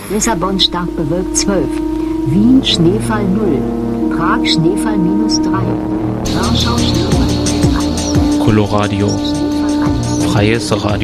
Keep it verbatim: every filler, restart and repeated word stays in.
Lissabon stark bewölkt zwölf. Wien Schneefall null. Prag Schneefall minus drei. Warschau Schneefall minus eins. Coloradio. Freies Radio.